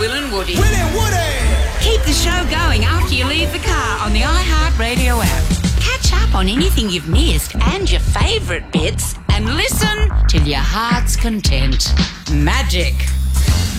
Will and Woody. Will and Woody! Keep the show going after you leave the car on the iHeartRadio app. Catch up on anything you've missed and your favourite bits and listen till your heart's content. Magic.